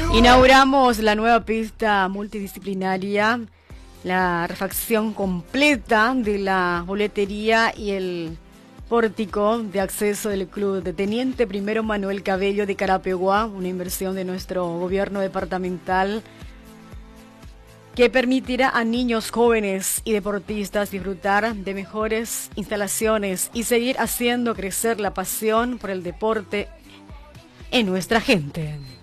Inauguramos la nueva pista multidisciplinaria, la refacción completa de la boletería y el pórtico de acceso del Club de Teniente Primero Manuel Cabello de Carapeguá, una inversión de nuestro gobierno departamental que permitirá a niños, jóvenes y deportistas disfrutar de mejores instalaciones y seguir haciendo crecer la pasión por el deporte en nuestra gente.